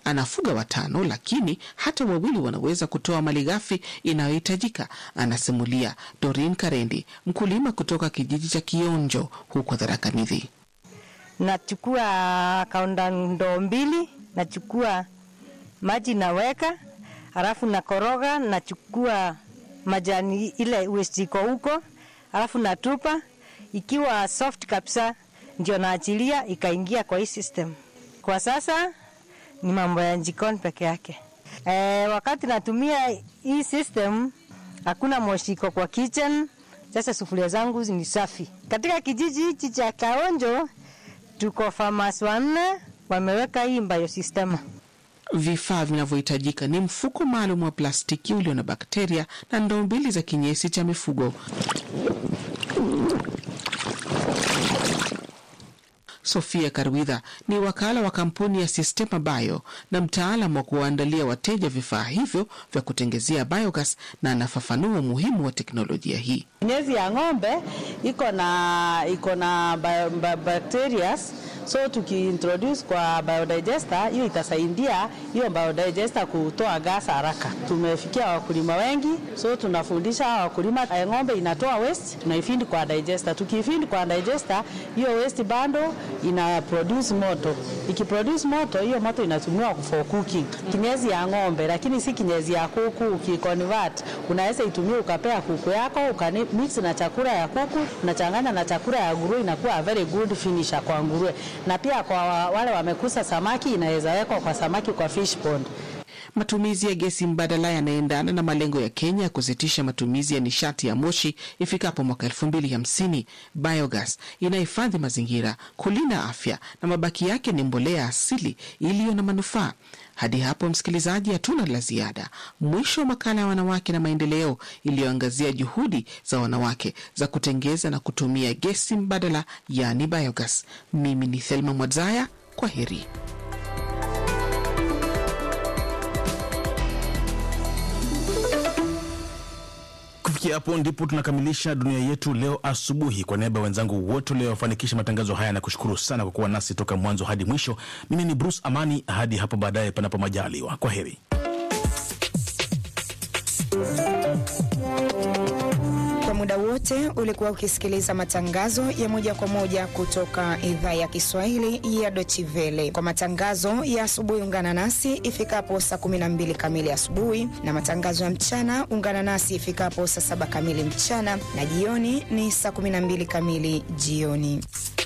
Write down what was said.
Anafuga 5, lakini hata wawili wanaweza kutoa malighafi inayohitajika, anasimulia Doreen Karendi, mkulima kutoka kijiji cha Kionjo huko Tharaka Nithi. Nachukua kaunda ndoo 2, nachukua maji naweka, alafu nakoroga, nachukua majani ile waste iko huko, alafu natupa. Ikiwa soft kabisa ndio naachilia ikaingia kwa hii system. Kwa sasa ni mambo ya jikoni peke yake. Wakati natumia hii system hakuna moshi iko kwa kitchen. Sasa sufuria zangu ni safi. Katika kijiji hichi cha Kaonjo tuko farmers 4 wameweka hii biosystem. Vifaa vinavyohitajika ni mfuko maalum wa plastiki ulio na bakteria na ndoo 2 za kinyesi cha mifugo. Sofia Karwitha ni wakala wa kampuni ya Systema Bio na mtaalamu wa kuwaandalia wateja vifaa hivyo vya kutengezea biogas, na anafafanua umuhimu wa teknolojia hii. Kinyesi ya ng'ombe iko na bacteria, so tukiintroduce kwa biodigester hiyo itasaidia hiyo biodigester kutoa gas haraka. Tumefikia wakulima wengi, so tunafundisha wakulima ng'ombe inatoa waste, tunaifindi kwa digester. Tukifindi kwa digester hiyo waste bando ina produce moto. Ikiproduce moto, hiyo moto inatumiwa for cooking. Kinyesi ya ng'ombe, lakini si kinyesi ya kuku. Ukiconvert unaweza itumia ukapea kuku yako, ukamix na chakula ya kuku, unachanganya na chakula ya nguruwe, inakuwa a very good finisher kwa nguruwe. Na pia kwa wale wamekusa samaki inaweza wekwa kwa samaki kwa fish pond. Matumizi ya gesi mbadala yanaendana na malengo ya Kenya ya kusitisha matumizi ya nishati ya moshi ifikapo mwaka 2050. Biogas inahifadhi mazingira, kulinda afya, na mabaki yake ni mbolea asili iliyo na manufaa. Hadi hapo msikilizaji, hatuna la ziada. Mwisho wa makala ya wanawake na maendeleo iliyoangazia juhudi za wanawake za kutengeza na kutumia gesi mbadala, yani biogas. Mimi ni Thelma Mwadzaya, kwa heri. Kufikia hapo ndipo tunakamilisha dunia yetu leo asubuhi. Kwa niaba ya wenzangu wote leo wafanikisha matangazo haya, na kushukuru sana kwa kuwa nasi toka mwanzo hadi mwisho. Mimi ni Bruce Amani, hadi hapo baadaye panapo majaliwa. Kwa heri. Kwa muda wote ulikuwa ukisikiliza matangazo ya moja kwa moja kutoka idhaa ya Kiswahili ya Deutsche Welle. Kwa matangazo ya asubuhi ungana nasi ifikapo saa 12 kamili asubuhi, na matangazo ya mchana ungana nasi ifikapo saa 7 kamili mchana, na jioni ni saa 12 kamili jioni.